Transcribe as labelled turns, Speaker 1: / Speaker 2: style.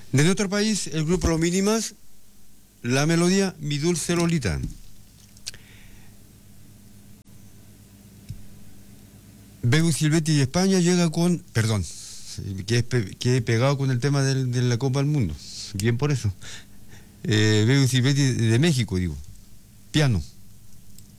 Speaker 1: De nuestro país, el grupo Los Mínimas, la melodía Mi Dulce Lolita. Beu Silvetti de España llega con, perdón, que he pegado con el tema de la Copa del Mundo. Bien por eso. Beu Silvetti de México, digo. Piano.